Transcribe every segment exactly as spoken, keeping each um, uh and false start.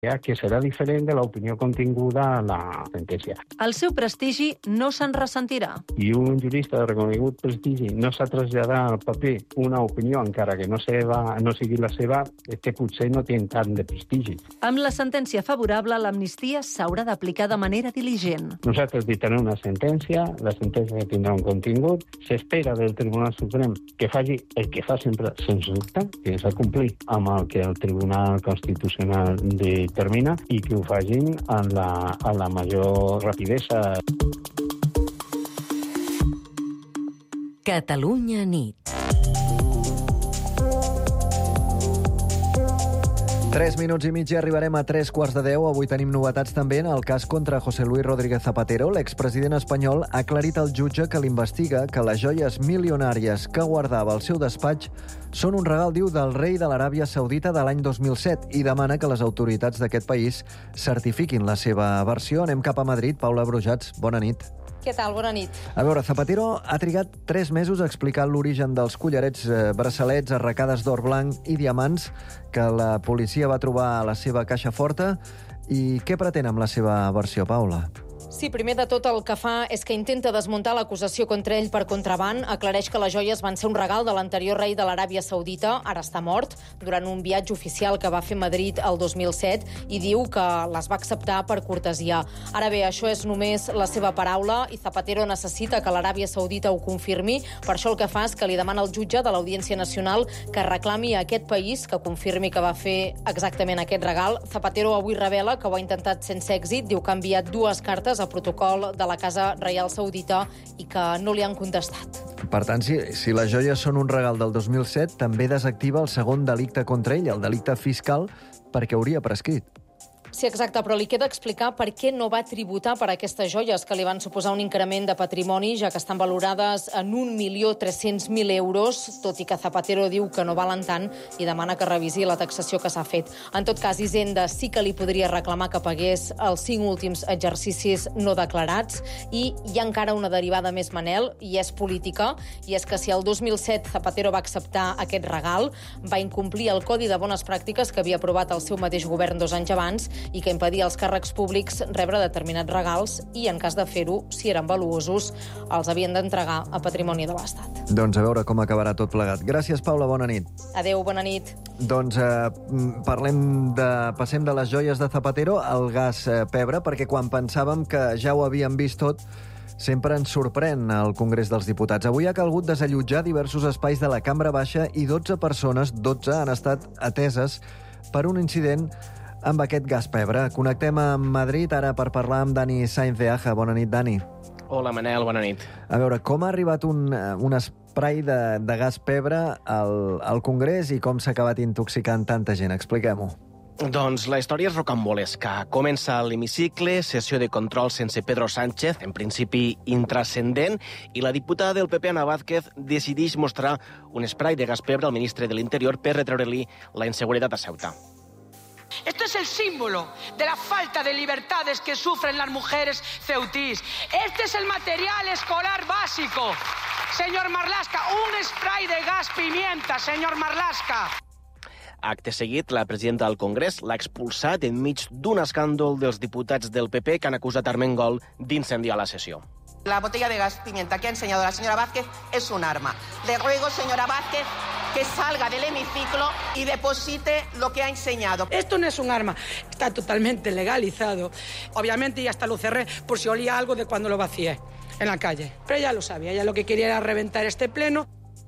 que serà diferent de l'opinió continguda a la sentència. El seu prestigi no se'n ressentirà. I un jurista de reconegut prestigi no s'ha traslladat al paper una opinió, encara que no, seva, no sigui la seva, és que potser no té tant de prestigi. Amb la sentència favorable, l'amnistia s'haurà d'aplicar de manera diligent. Nosaltres dictarem una sentència, la sentència tindrà un contingut, s'espera del Tribunal Suprem que faci el que fa sempre sens dubte, que és acomplir amb el que el Tribunal Constitucional determina i que ho facin amb la, amb la major rapidesa. Catalunya nit. Tres minuts i mig i arribarem a tres quarts de deu. Avui tenim novetats també en el cas contra José Luis Rodríguez Zapatero. L'expresident espanyol ha aclarit al jutge que l'investiga que les joies milionàries que guardava al seu despatx són un regal, diu, del rei de l'Aràbia Saudita de l'any dos mil set i demana que les autoritats d'aquest país certifiquin la seva versió. Anem cap a Madrid. Paula Brujats, bona nit. Què tal? Bona nit. A veure, Zapatero ha trigat tres mesos a explicar l'origen dels collarets, eh, braçalets, arracades d'or blanc i diamants que la policia va trobar a la seva caixa forta. I què pretén amb la seva versió, Paula? Sí, primer de tot el que fa és que intenta desmuntar l'acusació contra ell per contraban. Aclareix que les joies van ser un regal de l'anterior rei de l'Aràbia Saudita, ara està mort, durant un viatge oficial que va fer a Madrid el dos mil set i diu que les va acceptar per cortesia. Ara bé, això és només la seva paraula i Zapatero necessita que l'Aràbia Saudita ho confirmi. Per això el que fa és que li demana al jutge de l'Audiència Nacional que reclami a aquest país que confirmi que va fer exactament aquest regal. Zapatero avui revela que ho ha intentat sense èxit. Diu que ha enviat dues cartes a protocol de la Casa Reial Saudita i que no li han contestat. Per tant, si, si les joies són un regal del dos mil set, també desactiva el segon delicte contra ell, el delicte fiscal, perquè hauria prescrit. Sí, exacte, però li queda explicar per què no va tributar per aquestes joies que li van suposar un increment de patrimoni, ja que estan valorades en un milió tres-cents mil euros, tot i que Zapatero diu que no valen tant i demana que revisi la taxació que s'ha fet. En tot cas, Hisenda sí que li podria reclamar que pagués els cinc últims exercicis no declarats i hi ha encara una derivada més, Manel, i és política, i és que si el dos mil set Zapatero va acceptar aquest regal, va incomplir el Codi de Bones Pràctiques que havia aprovat el seu mateix govern dos anys abans i que impedia als càrrecs públics rebre determinats regals i, en cas de fer-ho, si eren valuosos, els havien d'entregar a patrimoni de l'Estat. Doncs a veure com acabarà tot plegat. Gràcies, Paula, bona nit. Adéu, bona nit. Doncs eh, parlem de... passem de les joies de Zapatero al gas eh, pebre, perquè quan pensàvem que ja ho havíem vist tot, sempre ens sorprèn al Congrés dels Diputats. Avui ha calgut desallotjar diversos espais de la Cambra Baixa i dotze persones, dotze, han estat ateses per un incident amb aquest gas pebre. Connectem amb Madrid ara per parlar amb Dani Sainz de Aja. Bona nit, Dani. Hola, Manel, bona nit. A veure, com ha arribat un, un spray de, de gas pebre al, al Congrés i com s'ha acabat intoxicant tanta gent? Expliquem-ho. Doncs la història és rocambolesca. Comença a l'hemicicle, sessió de control sense Pedro Sánchez, en principi intrascendent, i la diputada del P P, Ana Vázquez, decideix mostrar un spray de gas pebre al ministre de l'Interior per retreure-li la inseguretat a Ceuta. Esto es el símbolo de la falta de libertades que sufren las mujeres ceutís. Este es el material escolar básico. Señor Marlaska, un spray de gas pimienta, señor Marlaska. Acte seguit, la presidenta del Congrés l'ha expulsat enmig d'un escàndol dels diputats del P P que han acusat Armengol d'incendiar la sessió. La botella de gas pimienta que ha enseñado la señora Vázquez es un arma. Le ruego, señora Vázquez, que salga del hemiciclo y deposite lo que ha enseñado. Esto no es un arma, está totalmente legalizado. Obviamente ya hasta lo cerré por si olía algo de cuando lo vacié en la calle. Pero ella lo sabía, ella lo que quería era reventar este pleno.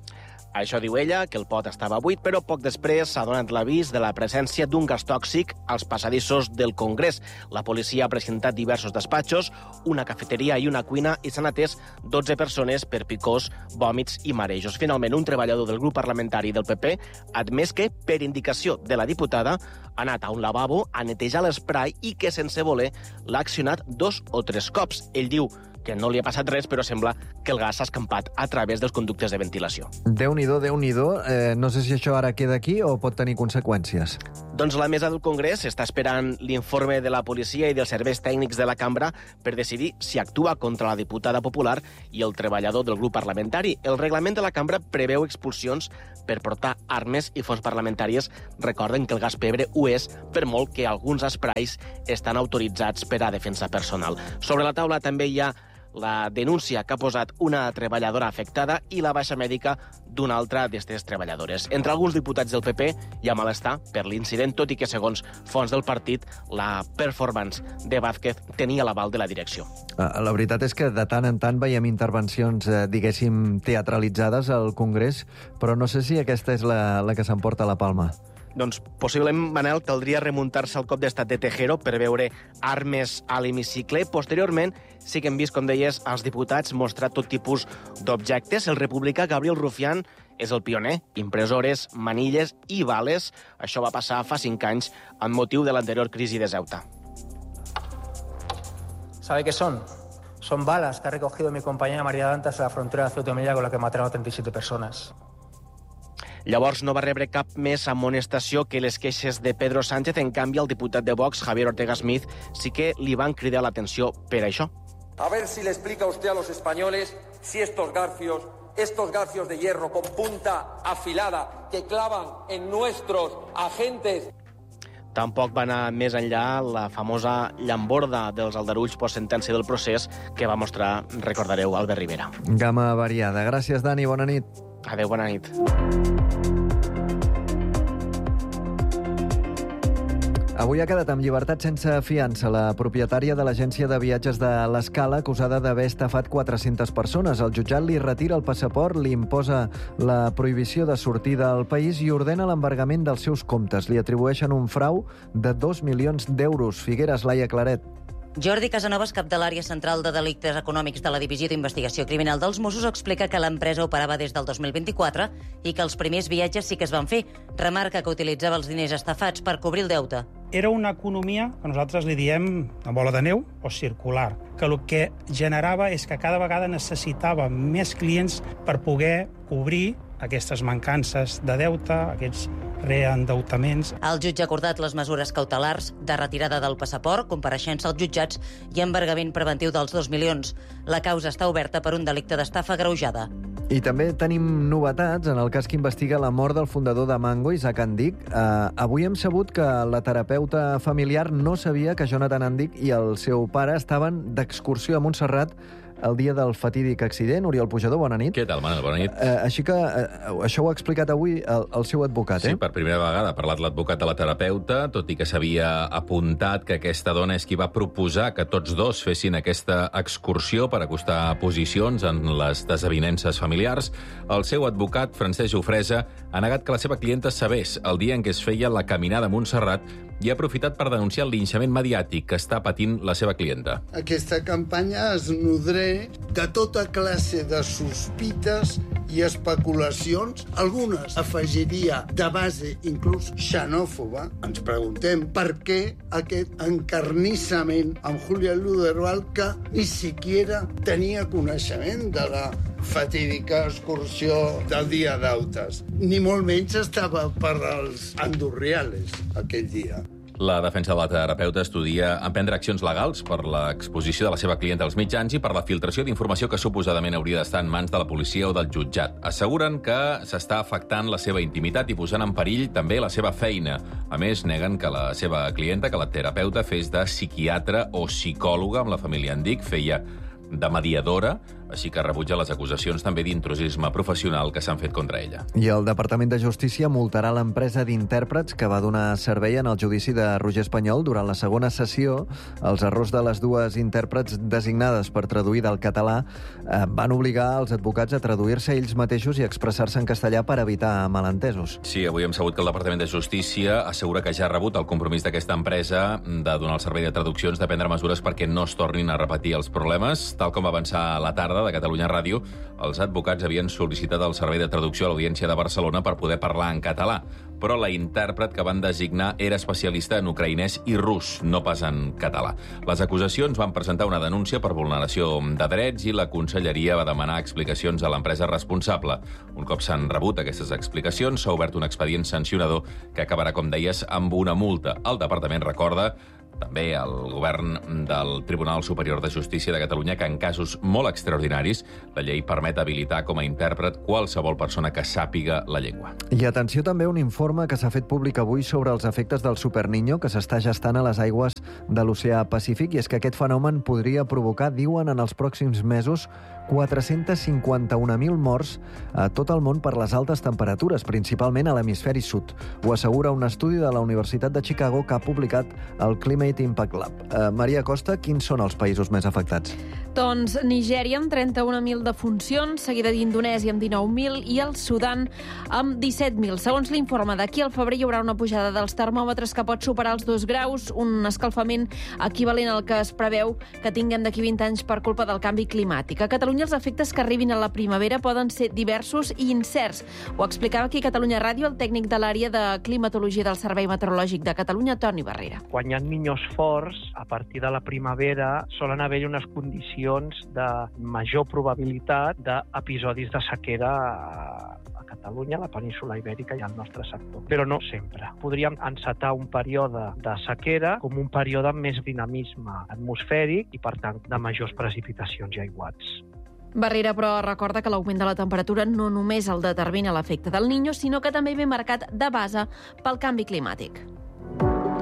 Això diu ella, que el pot estava buit, però poc després s'ha donat l'avís de la presència d'un gas tòxic als passadissos del Congrés. La policia ha presentat diversos despatxos, una cafeteria i una cuina i s'han atès dotze persones per picors, vòmits i marejos. Finalment, un treballador del grup parlamentari del P P ha admès que, per indicació de la diputada, ha anat a un lavabo a netejar l'esprai i que, sense voler, l'ha accionat dos o tres cops. Ell diu que no li ha passat res, però sembla que el gas s'ha escampat a través dels conductes de ventilació. Déu-n'hi-do, Déu-n'hi-do. Eh, no sé si això ara queda aquí o pot tenir conseqüències. Doncs la mesa del Congrés està esperant l'informe de la policia i dels serveis tècnics de la cambra per decidir si actua contra la diputada popular i el treballador del grup parlamentari. El reglament de la cambra preveu expulsions per portar armes i fonts parlamentàries. Recorden que el gas pebre ho és, per molt que alguns esprais estan autoritzats per a defensa personal. Sobre la taula també hi ha la denúncia que ha posat una treballadora afectada i la baixa mèdica d'una altra d'aquestes treballadores. Entre alguns diputats del P P hi ha malestar per l'incident, tot i que, segons fonts del partit, la performance de Vázquez tenia l'aval de la direcció. La veritat és que de tant en tant veiem intervencions, eh, diguéssim, teatralitzades al Congrés, però no sé si aquesta és la, la que s'emporta la palma. Doncs possiblement, Manel, caldria remuntar-se al cop d'estat de Tejero per veure armes a l'hemicicle. Posteriorment, sí que hem vist, com deies, els diputats mostrar tot tipus d'objectes. El republicà Gabriel Rufián és el pioner. Impressores, manilles i bales. Això va passar fa cinc anys amb motiu de l'anterior crisi de Ceuta. ¿Sabe qué son? Son balas que ha recogido mi compañera María Dantas a la frontera de Ceuta y Melilla, con la que mataron a treinta y siete personas. Llavors no va rebre cap més amonestació que les queixes de Pedro Sánchez. En canvi, el diputat de Vox, Javier Ortega Smith, sí que li van cridar l'atenció per això. A ver si le explica usted a los españoles si estos garfios, estos garfios de hierro con punta afilada que clavan en nuestros agentes... Tampoc va anar més enllà la famosa llamborda dels aldarulls post-sentència del procés que va mostrar, recordareu, Albert Rivera. Gamma variada. Gràcies, Dani. Bona nit. Adéu, bona nit. Avui ha quedat amb llibertat sense fiança la propietària de l'agència de viatges de l'Escala, acusada d'haver estafat quatre-centes persones. El jutjat li retira el passaport, li imposa la prohibició de sortir del país i ordena l'embargament dels seus comptes. Li atribueixen un frau de dos milions d'euros. Figueres, Laia Claret. Jordi Casanovas, cap de l'àrea central de delictes econòmics de la Divisió d'Investigació Criminal dels Mossos, explica que l'empresa operava des del dos mil vint-i-quatre i que els primers viatges sí que es van fer. Remarca que utilitzava els diners estafats per cobrir el deute. Era una economia que nosaltres li diem a bola de neu o circular, que el que generava és que cada vegada necessitava més clients per poder cobrir aquestes mancances de deute, aquests reendeutaments. El jutge ha acordat les mesures cautelars de retirada del passaport, compareixença als jutjats i embargament preventiu dels dos milions. La causa està oberta per un delicte d'estafa agreujada. I també tenim novetats en el cas que investiga la mort del fundador de Mango, Isaac Andic. Uh, avui hem sabut que la terapeuta familiar no sabia que Jonathan Andic i el seu pare estaven d'excursió a Montserrat el dia del fatídic accident. Oriol Pujador, bona nit. Què tal, Manel? Bona nit. Uh, així que uh, això ho ha explicat avui el, el seu advocat, sí, eh? Sí, per primera vegada ha parlat l'advocat de la terapeuta, tot i que s'havia apuntat que aquesta dona és qui va proposar que tots dos fessin aquesta excursió per acostar posicions en les desavinences familiars. El seu advocat, Francesc Jofresa, ha negat que la seva clienta sabés el dia en què es feia la caminada a Montserrat i ha aprofitat per denunciar el linxament mediàtic que està patint la seva clienta. Aquesta campanya es nodreix de tota classe de sospites i especulacions. Algunes afegiria de base inclús xenòfoba. Ens preguntem per què aquest encarnissament amb Julia Luderval, que ni siquiera tenia coneixement de la fatídica excursió del dia d'Autes. Ni molt menys estava per als andorriales aquell dia. La defensa de la terapeuta estudia emprendre accions legals per l'exposició de la seva clienta als mitjans i per la filtració d'informació que suposadament hauria d'estar en mans de la policia o del jutjat. Asseguren que s'està afectant la seva intimitat i posant en perill també la seva feina. A més, neguen que la seva clienta, que la terapeuta, fes de psiquiatra o psicòloga amb la família Andic, feia de mediadora, així que rebutja les acusacions també d'intrusisme professional que s'han fet contra ella. I el Departament de Justícia multarà l'empresa d'intèrprets que va donar servei en el judici de Roger Espanyol. Durant la segona sessió, els errors de les dues intèrprets designades per traduir del català eh, van obligar els advocats a traduir-se ells mateixos i expressar-se en castellà per evitar malentesos. Sí, avui hem sabut que el Departament de Justícia assegura que ja ha rebut el compromís d'aquesta empresa de donar el servei de traduccions, de prendre mesures perquè no es tornin a repetir els problemes. Tal com va avançar a la tarda, tarda de Catalunya Ràdio, els advocats havien sol·licitat el servei de traducció a l'Audiència de Barcelona per poder parlar en català, però la intèrpret que van designar era especialista en ucraïnès i rus, no pas en català. Les acusacions van presentar una denúncia per vulneració de drets i la Conselleria va demanar explicacions a l'empresa responsable. Un cop s'han rebut aquestes explicacions, s'ha obert un expedient sancionador que acabarà, com deies, amb una multa. El departament recorda també el govern del Tribunal Superior de Justícia de Catalunya que en casos molt extraordinaris la llei permet habilitar com a intèrpret qualsevol persona que sàpiga la llengua. I atenció també a un informe que s'ha fet públic avui sobre els efectes del Superniño que s'està gestant a les aigües de l'oceà Pacífic, i és que aquest fenomen podria provocar, diuen, en els pròxims mesos quatre-cents cinquanta-un mil morts a tot el món per les altes temperatures, principalment a l'hemisferi sud. Ho assegura un estudi de la Universitat de Chicago que ha publicat el Climate Impact Lab. Eh, Maria Costa, quins són els països més afectats? Doncs Nigèria amb trenta-un mil defuncions, seguida d'Indonèsia amb dinou mil i el Sudan amb disset mil. Segons l'informe, d'aquí al febrer hi haurà una pujada dels termòmetres que pot superar els dos graus, un escalfament equivalent al que es preveu que tinguem d'aquí vint anys per culpa del canvi climàtic. A Catalunya els efectes que arribin a la primavera poden ser diversos i incerts. Ho explicava aquí a Catalunya Ràdio el tècnic de l'àrea de climatologia del Servei Meteorològic de Catalunya, Toni Barrera. Quan hi ha niños forts, a partir de la primavera solen haver-hi unes condicions de major probabilitat d'episodis de sequera a Catalunya, a la península Ibèrica i al nostre sector. Però no sempre. Podríem encetar un període de sequera com un període amb més dinamisme atmosfèric i, per tant, de majors precipitacions i aiguats. Barrera, però, recorda que l'augment de la temperatura no només el determina l'efecte del Niño, sinó que també ve marcat de base pel canvi climàtic.